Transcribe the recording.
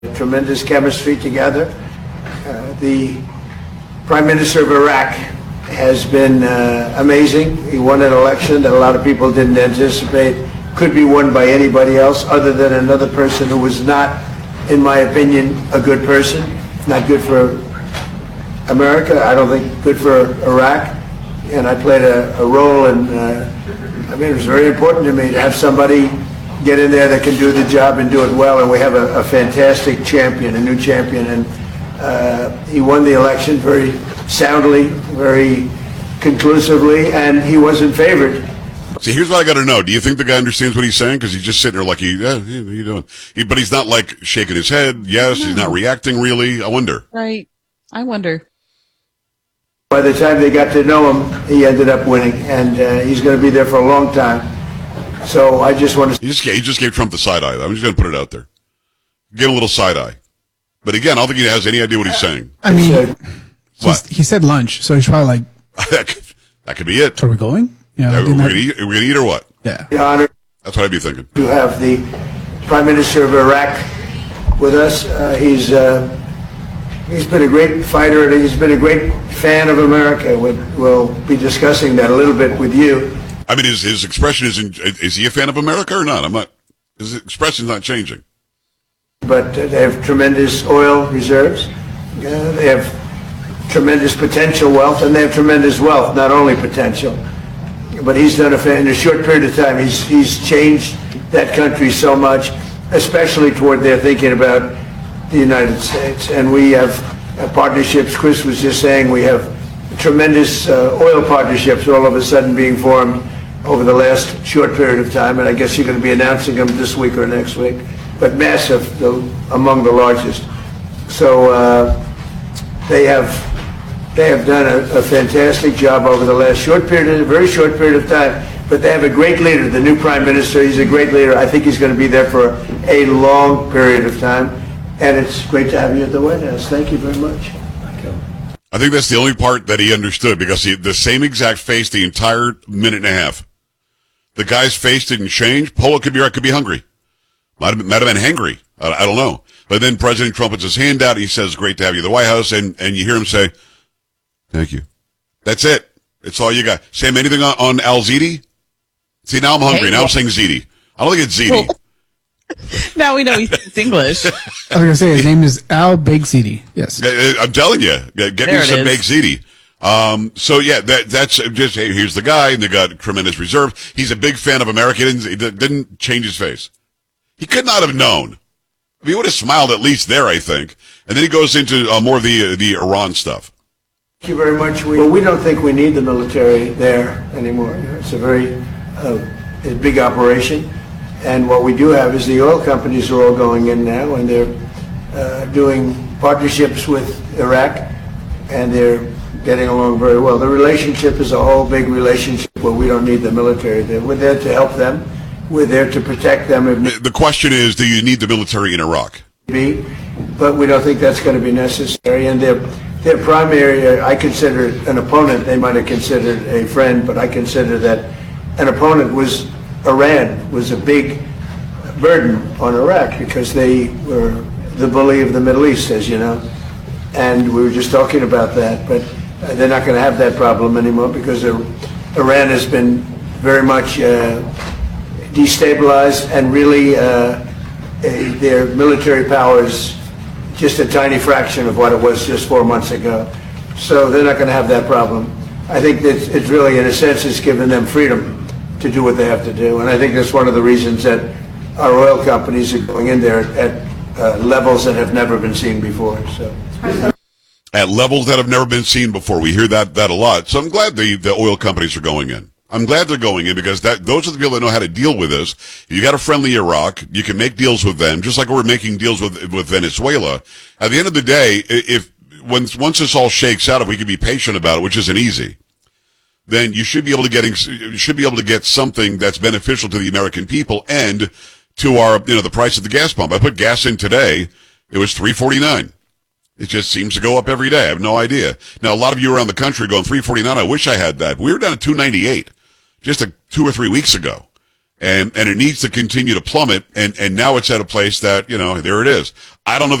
tremendous chemistry together. The Prime Minister of Iraq has been amazing. He won an election that a lot of people didn't anticipate could be won by anybody else other than another person who was not, in my opinion, a good person. Not good for America. I don't think good for Iraq. And I played a role in, it was very important to me to have somebody get in there that can do the job and do it well. And we have a fantastic champion, a new champion. And he won the election very soundly, very conclusively, and he wasn't favored. See, here's what I got to know. Do you think the guy understands what he's saying? Because he's just sitting there like, how you doing? But he's not like shaking his head. Yes, no. He's not reacting really. I wonder. Right. I wonder. By the time they got to know him, he ended up winning, and he's going to be there for a long time. So I just want to... He just gave Trump the side eye. I'm just going to put it out there. Give him a little side eye. But again, I don't think he has any idea what he's saying. I mean, he said lunch, so he's probably like... that could be it. So are we going? Yeah, we're going to eat or what? Yeah. The honor. That's what I'd be thinking. To have the Prime Minister of Iraq with us. He's been a great fighter, and he's been a great fan of America. We'll be discussing that a little bit with you. I mean, his expression is he a fan of America or not? His expression's not changing. But they have tremendous oil reserves. They have tremendous potential wealth, and they have tremendous wealth, not only potential. But he's done in a short period of time, he's changed that country so much, especially toward their thinking about the United States. And we have partnerships. Chris was just saying we have tremendous oil partnerships all of a sudden being formed over the last short period of time. And I guess you're going to be announcing them this week or next week. But massive, among the largest. So they have done a fantastic job over the last very short period of time. But they have a great leader, the new Prime Minister. He's a great leader. I think he's going to be there for a long period of time. And it's great to have you at the White House. Thank you very much. Thank you. I think that's the only part that he understood, because the same exact face the entire minute and a half. The guy's face didn't change. Polo could be hungry. Might have been hangry. I don't know. But then President Trump puts his hand out. He says, great to have you at the White House. And you hear him say, thank you. That's it. It's all you got. Sam, anything on Al Zidi? See, now I'm hungry. Now I'm saying Zidi. I don't think it's Zidi. Now we know he's English. I was going to say, his name is Al Baked Ziti. Yes. I'm telling you. Get me some baked Ziti. So yeah, that's just, hey, here's the guy, and they got tremendous reserve. He's a big fan of America. He didn't change his face. He could not have known. He would have smiled at least there, I think. And then he goes into more of the Iran stuff. Thank you very much. We don't think we need the military there anymore. It's a very big operation. And what we do have is the oil companies are all going in now, and they're doing partnerships with Iraq, and they're getting along very well. The relationship is a whole big relationship where we don't need the military there. We're there to help them. We're there to protect them. The question is, do you need the military in Iraq? But we don't think that's going to be necessary. And their primary, I consider an opponent. They might have considered a friend, but I consider that an opponent was Iran, was a big burden on Iraq because they were the bully of the Middle East, as you know. And we were just talking about that. But they're not going to have that problem anymore because Iran has been very much destabilized, and really their military power is just a tiny fraction of what it was just 4 months ago. So they're not going to have that problem. I think that it's really, in a sense, it's given them freedom to do what they have to do. And I think that's one of the reasons that our oil companies are going in there at levels that have never been seen before. So. At levels that have never been seen before. We hear that a lot. So I'm glad the oil companies are going in. I'm glad they're going in because those are the people that know how to deal with this. You got a friendly Iraq. You can make deals with them, just like we're making deals with Venezuela. At the end of the day, once this all shakes out, if we can be patient about it, which isn't easy, then you should be able to get something that's beneficial to the American people and to our, the price of the gas pump. I put gas in today. It was $3.49. It just seems to go up every day. I have no idea. Now, a lot of you around the country are going $3.49. I wish I had that. We were down at $2.98 just 2 or 3 weeks ago. And it needs to continue to plummet. And now it's at a place that, there it is. I don't know